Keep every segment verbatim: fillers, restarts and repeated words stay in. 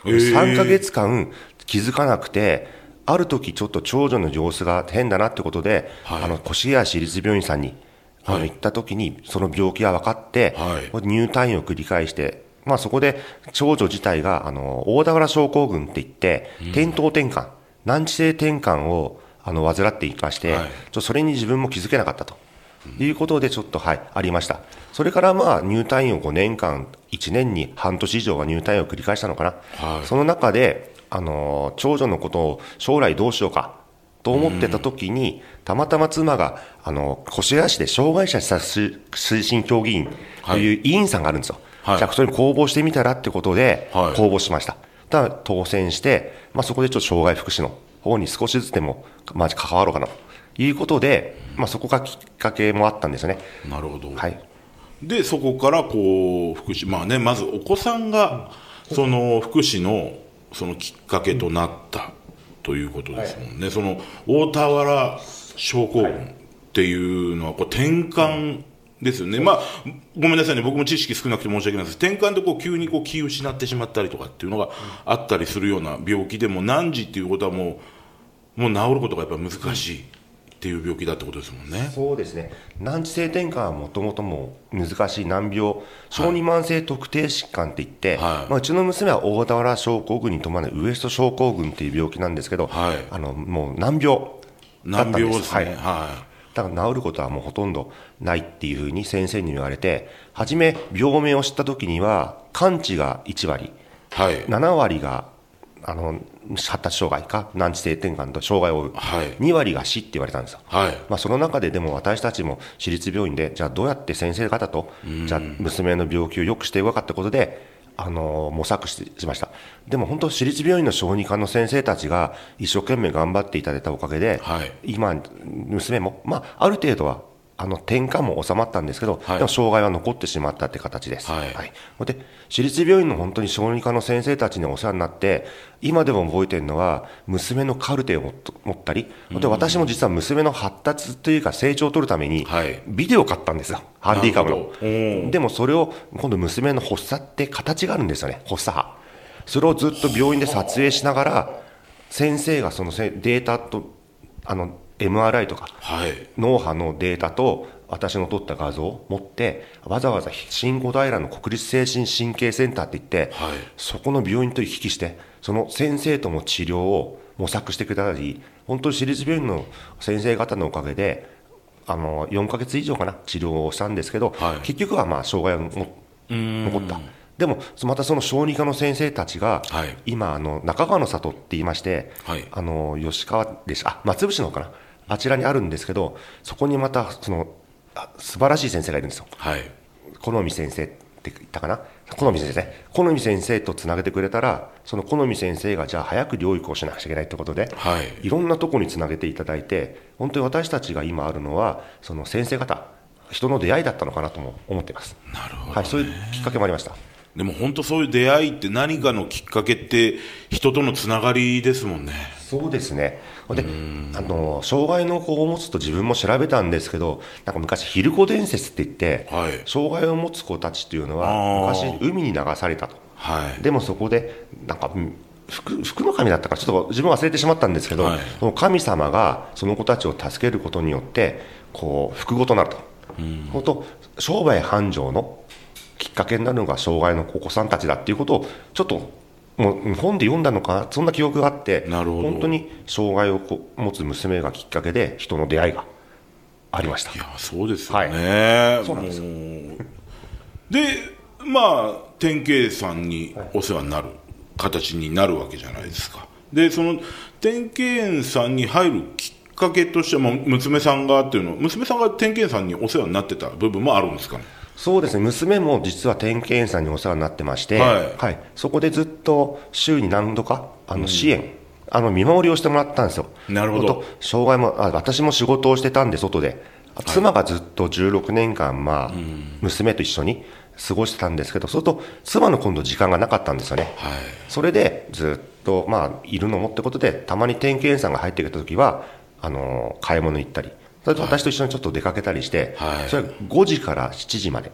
さんかげつかん気づかなくて、ある時ちょっと長女の様子が変だなってことで、はい、あの越谷市立病院さんにあの行った時にその病気が分かって、はい、入退院を繰り返して、まあ、そこで長女自体があの大田原症候群っていって、うん、転倒転換難治性転換をあの患っていまして、はい、ちょそれに自分も気づけなかったと、うん、いうことでちょっと、はい、ありました。それからまあ入退院をごねんかんいちねんに半年以上は入退院を繰り返したのかな、はい、その中であの長女のことを将来どうしようかと思ってた時に、たまたま妻があの越谷市で障害者施策推進協議員という委員さんがあるんですよ、はい、じゃあそれに公募してみたらってことで公募しました、はい、ただ当選して、まあ、そこでちょっと障害福祉の方に少しずつでも、まあ、関わろうかなということで、まあ、そこがきっかけもあったんですよね。 なるほど、 はい、 でそこからこう福祉、まあね、まずお子さんがその福祉のそのきっかけとなったということですもんね、はい、その大田原症候群っていうのはこう転換ですよね、はい、まあごめんなさいね、僕も知識少なくて申し訳ないです。転換でこう急にこう気を失ってしまったりとかっていうのがあったりするような病気でも、難治っていうことはもうもう治ることがやっぱり難しいっていう病気だってことですもんね。 そうですね、難治性転換はもともとも難しい難病、小児慢性特定疾患っていって、はい、まあ、うちの娘は大田原症候群に伴うウエスト症候群っていう病気なんですけど、はい、あのもう難病だったんです。 難病ですね、はいはい、だから治ることはもうほとんどないっていうふうに先生に言われて、初め病名を知った時には完治がいちわり、はい、ななわりがあの発達障害か難治性転換と障害を負う、はい、にわりが死って言われたんですよ、はい、まあ、その中ででも私たちも私立病院でじゃあどうやって先生方とじゃあ娘の病気を良くしていくかってことであの模索しました。でも本当私立病院の小児科の先生たちが一生懸命頑張っていただいたおかげで、はい、今娘も、まあ、ある程度はあの転換も収まったんですけど、はい、でも障害は残ってしまったって形です、はいはい、で私立病院の本当に小児科の先生たちにお世話になって、今でも覚えているのは娘のカルテを持ったり、で私も実は娘の発達というか成長を取るためにビデオを買ったんですよ、ハンディカムの。でもそれを今度娘の発作って形があるんですよね、発作波、それをずっと病院で撮影しながら先生がそのデータとあのエムアールアイ とか、はい、脳波のデータと私の撮った画像を持ってわざわざ新小平の国立精神神経センターって言って、はい、そこの病院と行き来してその先生とも治療を模索してくれたり、本当に私立病院の先生方のおかげであのよんかげつ以上かな治療をしたんですけど、はい、結局はまあ障害が残った。でもまたその小児科の先生たちが、はい、今あの中川の里って言いまして、はい、あの吉川でしたあ松伏の方かな、あちらにあるんですけど、そこにまたその素晴らしい先生がいるんですよ、はい、好美先生って言ったかな、好美先生ね、好美先生とつなげてくれたら、その好美先生がじゃあ早く療育をしなくちゃいけないということで、はい、いろんなところにつなげていただいて、本当に私たちが今あるのはその先生方人の出会いだったのかなとも思っています。 なるほどね、 はい、そういうきっかけもありました。 でも本当そういう出会いって何かのきっかけって人とのつながりですもんね。 そうですね。であの障害の子を持つと自分も調べたんですけど、なんか昔ヒルコ伝説って言って、はい、障害を持つ子たちっていうのは昔海に流されたと、はい、でもそこでなんか福, 福の神だったかちょっと自分忘れてしまったんですけど、はい、その神様がその子たちを助けることによってこう福ごとなると、本当商売繁盛のきっかけになるのが障害のお子さんたちだっていうことをちょっともう本で読んだのかな、そんな記憶があって、本当に障害を持つ娘がきっかけで人の出会いがありました。 いやそうですよね、 はい、そうなんですよ。 でまあ天慶さんにお世話になる形になるわけじゃないですか。でその天慶園さんに入るきっかけとしては、まあ、娘さんがっていうのは娘さんが天慶園さんにお世話になってた部分もあるんですかね。 そうですね、娘も実は天慶園さんにお世話になってまして、はいはい、そこでずっと週に何度かあの支援、うん、あの見守りをしてもらったんですよ。 なるほど。 障害もあ私も仕事をしてたんで外で、妻がずっとじゅうろくねんかん、まあ、うん、娘と一緒に過ごしてたんですけど、そうすると妻の今度時間がなかったんですよね、はい、それでずっと、まあ、いるのもってことでたまに天慶園さんが入ってきた時はあの買い物行ったり、それと私と一緒にちょっと出かけたりして、はい、それはごじからしちじまで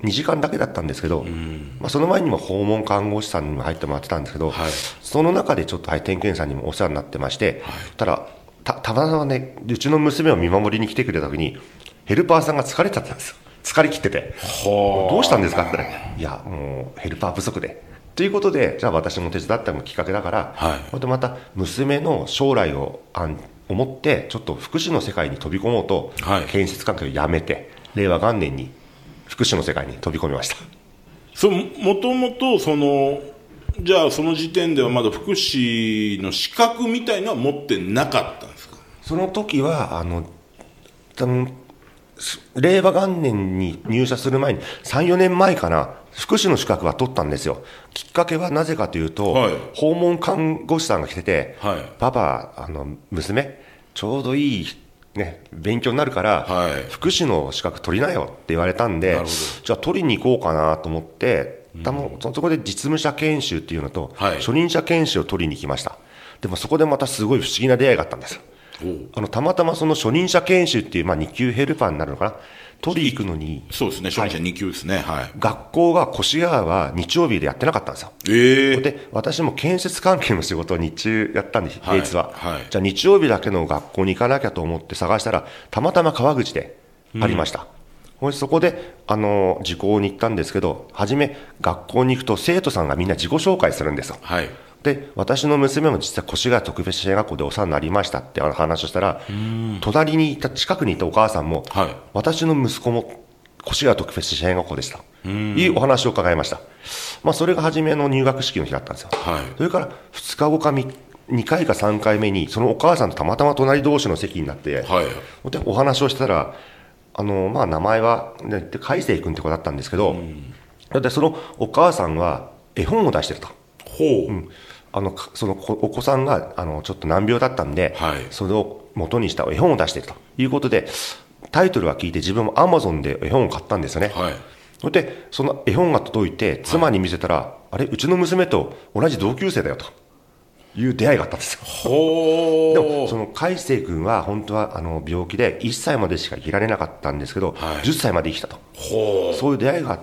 にじかんだけだったんですけど、まあ、その前にも訪問看護師さんにも入ってもらってたんですけど、はい、その中でちょっと、はい、点検さんにもお世話になってまして、はい、ただたたまたまね、うちの娘を見守りに来てくれた時にヘルパーさんが疲れちゃったんですよ。疲れ切ってて、どうしたんですかって言ったら、いやもうヘルパー不足でということで、じゃあ私も手伝ったのもきっかけだから、はい、またまた娘の将来をあん思ってちょっと福祉の世界に飛び込もうと、はい、建設関係をやめて令和元年に福祉の世界に飛び込みました。 そもともとそのじゃあその時点ではまだ福祉の資格みたいなのは持ってなかったんですか？ その時はあの多分令和元年に入社する前にさん、よねんまえかな、福祉の資格は取ったんですよ。きっかけはなぜかというと、はい、訪問看護師さんが来てて、はい、パパあの娘ちょうどいい、ね、勉強になるから、はい、福祉の資格取りなよって言われたんで、じゃあ取りに行こうかなと思って、うん、そこで実務者研修っていうのと、はい、初任者研修を取りに行きました。でもそこでまたすごい不思議な出会いがあったんです。あのたまたまその初任者研修っていう、まあ、に級ヘルパーになるのかな、取り行くのに、 そうですね、初任者に級ですね、はい、 学校が越谷は日曜日でやってなかったんですよ。えー、で私も建設関係の仕事を日中やったんです、平日は、はいはい、じゃあ日曜日だけの学校に行かなきゃと思って探したら、たまたま川口でありました。うん、そこであの受講に行ったんですけど、初め学校に行くと生徒さんがみんな自己紹介するんですよ。はい、で私の娘も実は越谷特別支援学校でお世話になりましたって話をしたら、隣にいた近くにいたお母さんも、はい、私の息子も越谷特別支援学校でしたというお話を伺いました。まあ、それが初めの入学式の日だったんですよ。はい、それからふつかごかにかいかさんかいめにそのお母さんとたまたま隣同士の席になって、はい、でお話をしたら、あの、まあ、名前は、ね、海星君って子だったんですけど、でそのお母さんは絵本を出してると。ほう、うん、あのそのお子さんがあのちょっと難病だったんで、はい、それを元にした絵本を出しているということで、タイトルは聞いて自分もアマゾンで絵本を買ったんですよね。はい、それでその絵本が届いて妻に見せたら、はい、あれうちの娘と同じ同級生だよという出会いがあったんですよ。ほでもその海星君は本当はあの病気でいっさいまでしか生きられなかったんですけど、はい、じゅっさいまで生きたと。ほそういう出会いがあって、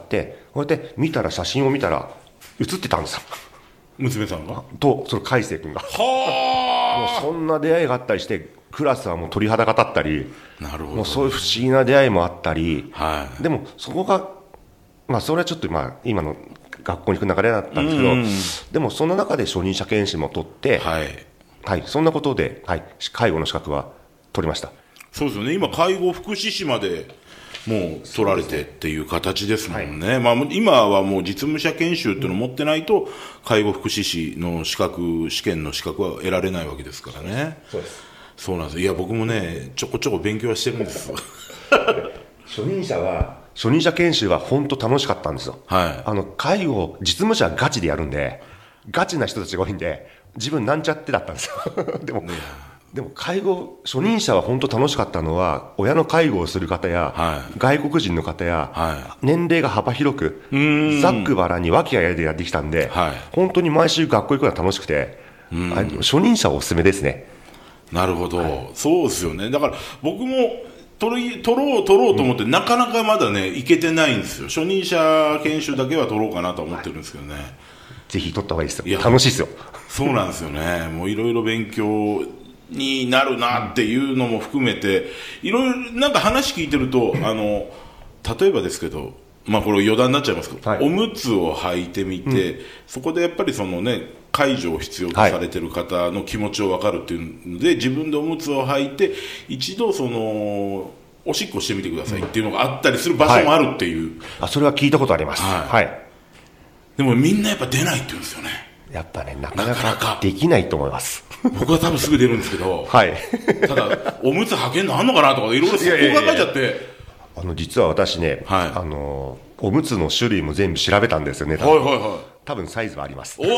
こうやって見たら写真を見たら写ってたんですよ。 娘さんがとその海星君が。はもうそんな出会いがあったりして、クラスはもう鳥肌が立ったり、なるほど、もうそういう不思議な出会いもあったり、はい、でもそこが、まあ、それはちょっと、まあ、今の学校に行く流れだったんですけど、でもその中で初任者研修も取って、はいはい、そんなことで、はい、介護の資格は取りました。 そうですよね、今介護福祉士までもう取られてっていう形ですもんね。はい、まあ、今はもう実務者研修っていうのを持ってないと介護福祉士の資格試験の資格は得られないわけですからね。そうです。そうなんです。いや僕もねちょこちょこ勉強はしてるんです初任者は初任者研修は本当楽しかったんですよ。はい、あの介護実務者はガチでやるんで、ガチな人たちが多いんで自分なんちゃってだったんですよでも、ね、でも介護初任者は本当楽しかったのは、親の介護をする方や、はい、外国人の方や、はい、年齢が幅広くざっくばらんに和気あいあいでやってきたんで、はい、本当に毎週学校行くのは楽しくて、初任者はおすすめですね。 なるほど、はい、そうですよね。だから僕も取り取ろう取ろうと思って、うん、なかなかまだね行けてないんですよ。初任者研修だけは取ろうかなと思ってるんですけどね、はい、 ぜひ取った方がいいですよ。楽しいですよ。 そうなんですよね。もういろいろ勉強になるなっていうのも含めて、いろいろなんか話聞いてると、あの例えばですけど、まあこれ余談になっちゃいますけど、はい、おむつを履いてみて、うん、そこでやっぱりそのね介助を必要とされてる方の気持ちを分かるっていうので、はい、自分でおむつを履いて一度そのおしっこしてみてくださいっていうのがあったりする場所もあるっていう、 はい、あそれは聞いたことあります、はいはい、 でもみんなやっぱ出ないって言うんですよね。 やっぱねなかなかできないと思います。 僕は多分すぐ出るんですけど、はい、ただおむつ履けんのあんのかなとかいろいろそこ考えちゃって、 あの実は私ね、はい、あのおむつの種類も全部調べたんですよね。 はいはいはい、 多分サイズはあります。お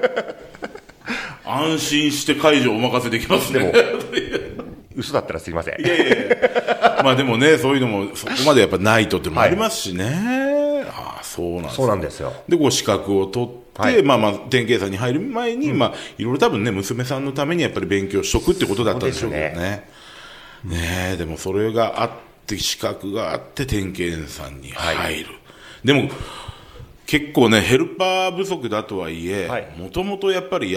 安心して介助お任せできますね。でも嘘だったらすいません。 いやいやいやまあでもねそういうのもそこまでやっぱないとってもありますしね、はい、ああそうなんです、ね、 そうなんですよ。 でこう資格を取って、はい、まあまあ点検査に入る前に、うん、まあいろいろ多分ね娘さんのためにやっぱり勉強しとくってことだったんでしょうけどね。ねえでもそれがあって資格があって点検さんに入る、はい、 でも結構ねヘルパー不足だとはいえもともとやっぱり